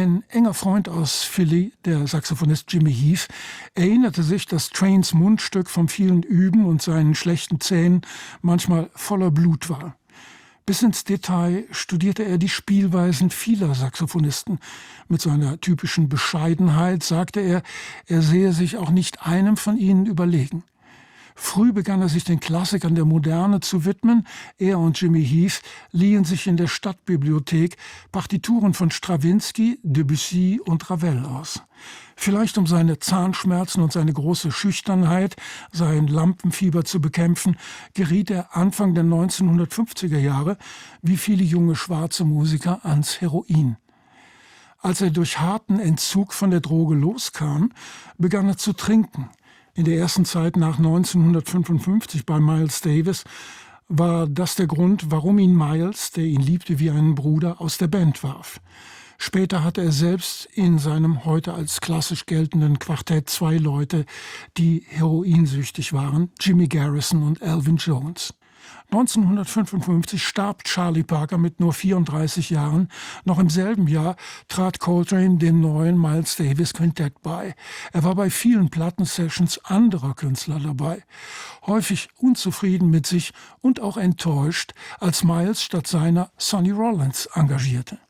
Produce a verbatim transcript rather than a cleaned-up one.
Ein enger Freund aus Philly, der Saxophonist Jimmy Heath, erinnerte sich, dass Trains Mundstück vom vielen Üben und seinen schlechten Zähnen manchmal voller Blut war. Bis ins Detail studierte er die Spielweisen vieler Saxophonisten. Mit seiner typischen Bescheidenheit sagte er, er sehe sich auch nicht einem von ihnen überlegen. Früh begann er sich den Klassikern der Moderne zu widmen. Er und Jimmy Heath liehen sich in der Stadtbibliothek Partituren von Strawinsky, Debussy und Ravel aus. Vielleicht um seine Zahnschmerzen und seine große Schüchternheit, sein Lampenfieber zu bekämpfen, geriet er Anfang der neunzehnhundertfünfziger Jahre, wie viele junge schwarze Musiker, ans Heroin. Als er durch harten Entzug von der Droge loskam, begann er zu trinken. In der ersten Zeit nach neunzehnhundertfünfundfünfzig bei Miles Davis war das der Grund, warum ihn Miles, der ihn liebte wie einen Bruder, aus der Band warf. Später hatte er selbst in seinem heute als klassisch geltenden Quartett zwei Leute, die heroinsüchtig waren, Jimmy Garrison und Elvin Jones. neunzehnhundertfünfundfünfzig starb Charlie Parker mit nur vierunddreißig Jahren. Noch im selben Jahr trat Coltrane dem neuen Miles Davis Quintett bei. Er war bei vielen Plattensessions anderer Künstler dabei. Häufig unzufrieden mit sich und auch enttäuscht, als Miles statt seiner Sonny Rollins engagierte.